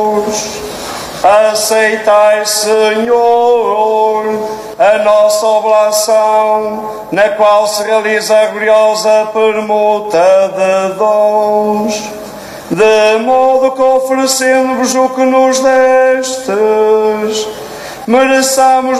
Aceitai, Senhor, a nossa oblação, na qual se realiza a gloriosa permuta de dons, de modo que, oferecendo-vos o que nos destes, mereçamos